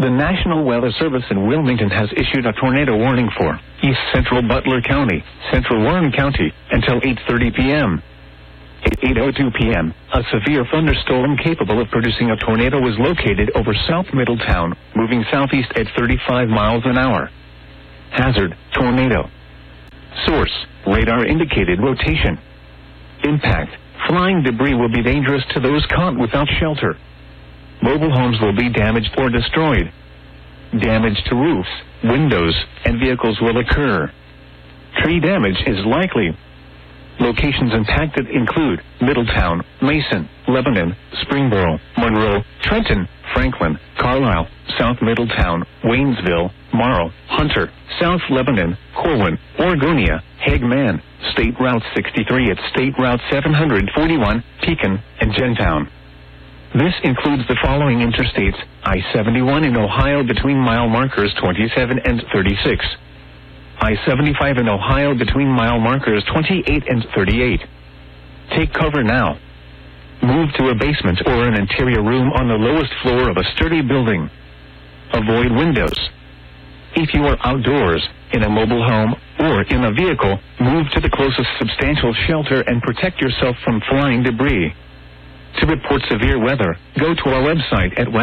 The National Weather Service in Wilmington has issued a tornado warning for East Central Butler County, Central Warren County, until 8:30 p.m. At 8:02 p.m., a severe thunderstorm capable of producing a tornado was located over South Middletown, moving southeast at 35 miles an hour. Hazard, tornado. Source, radar indicated rotation. Impact, flying debris will be dangerous to those caught without shelter. Mobile homes will be damaged or destroyed. Damage to roofs, windows, and vehicles will occur. Tree damage is likely. Locations impacted include Middletown, Mason, Lebanon, Springboro, Monroe, Trenton, Franklin, Carlisle, South Middletown, Waynesville, Morrow, Hunter, South Lebanon, Corwin, Oregonia, Hagman, State Route 63 at State Route 741, Pekin, and Gentown. This includes the following interstates: I-71 in Ohio between mile markers 27 and 36. I-75 in Ohio between mile markers 28 and 38. Take cover now. Move to a basement or an interior room on the lowest floor of a sturdy building. Avoid windows. If you are outdoors, in a mobile home, or in a vehicle, move to the closest substantial shelter and protect yourself from flying debris. To report severe weather, go to our website at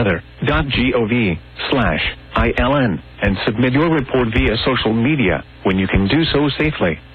weather.gov/ILN and submit your report via social media when you can do so safely.